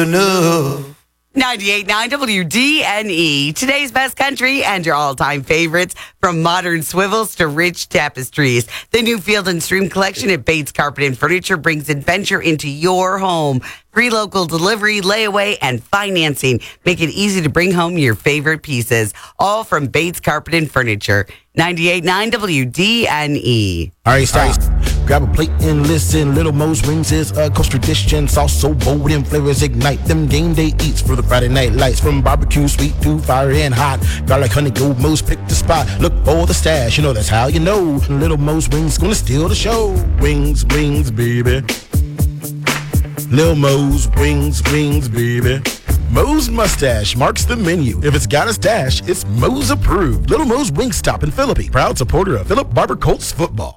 No. 98.9 WDNE, today's best country and your all-time favorites, from modern swivels to rich tapestries. The new Field & Stream collection at Bates Carpet & Furniture brings adventure into your home. Free local delivery, layaway, and financing make it easy to bring home your favorite pieces. All from Bates Carpet & Furniture. 98.9 WDNE. All right, start. Grab a plate and listen. Little Mo's Wings is a coast tradition. Sauce so bold and flavors ignite them game day eats for the Friday night lights. From barbecue, sweet to fire and hot. Garlic, honey, gold Mo's pick the spot. Look for the stash, you know that's how you know. Little Mo's Wings gonna steal the show. Wings, wings, baby. Lil Mo's Wings, baby. Mo's mustache marks the menu. If it's got a stash, it's Mo's approved. Little Mo's Wingstop in Philippi, proud supporter of Philip Barber Colts football.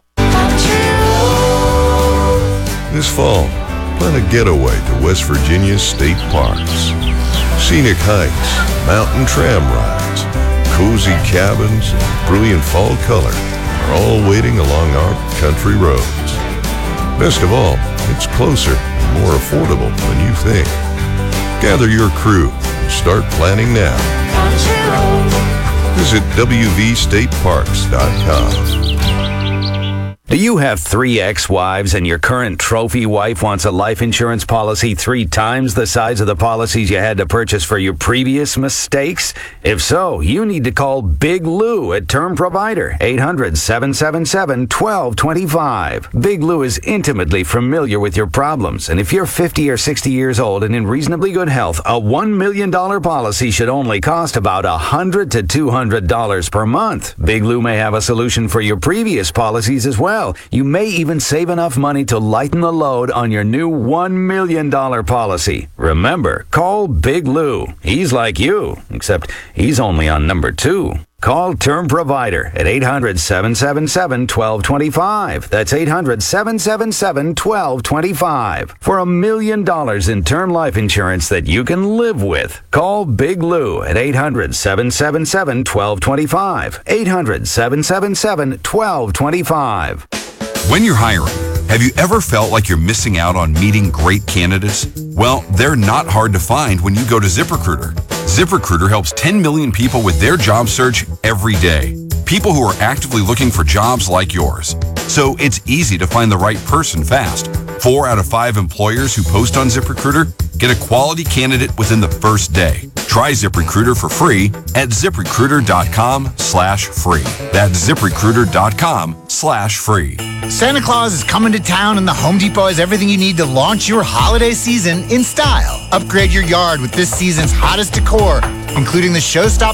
This fall, plan a getaway to West Virginia's state parks. Scenic hikes, mountain tram rides, cozy cabins, and brilliant fall color are all waiting along our country roads. Best of all, it's closer and more affordable than you think. Gather your crew and start planning now. Visit wvstateparks.com. Do you have 3 ex-wives and your current trophy wife wants a life insurance policy 3 times the size of the policies you had to purchase for your previous mistakes? If so, you need to call Big Lou at Term Provider, 800-777-1225. Big Lou is intimately familiar with your problems, and if you're 50 or 60 years old and in reasonably good health, a $1 million policy should only cost about $100 to $200 per month. Big Lou may have a solution for your previous policies as well. You may even save enough money to lighten the load on your new $1 million policy. Remember, call Big Lou. He's like you, except he's only on number 2. Call Term Provider at 800-777-1225. That's 800-777-1225 for $1 million in term life insurance that you can live with. Call Big Lou at 800-777-1225. 800-777-1225. When you're hiring, have you ever felt like you're missing out on meeting great candidates? Well, they're not hard to find when you go to ZipRecruiter. ZipRecruiter helps 10 million people with their job search every day. People who are actively looking for jobs like yours. So it's easy to find the right person fast. 4 out of 5 employers who post on ZipRecruiter get a quality candidate within the first day. Try ZipRecruiter for free at ZipRecruiter.com/free. That's ZipRecruiter.com/free. Santa Claus is coming to town, and the Home Depot has everything you need to launch your holiday season in style. Upgrade your yard with this season's hottest decor, including the showstopper